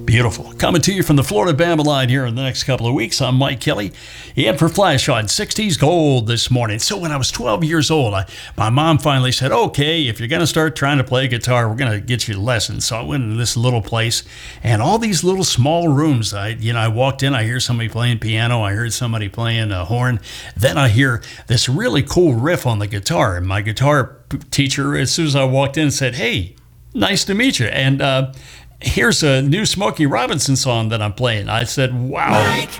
Beautiful. Coming to you from the Florida Bama line here in the next couple of weeks. I'm Mike Kelly. And for Flash on 60s Gold this morning. So when I was 12 years old, my mom finally said, okay, if you're going to start trying to play guitar, we're going to get you lessons. So I went into this little place and all these little small rooms. I walked in, I hear somebody playing piano. I heard somebody playing a horn. Then I hear this really cool riff on the guitar. And my guitar teacher, as soon as I walked in, said, hey, nice to meet you. And here's a new Smokey Robinson song that I'm playing. I said, wow.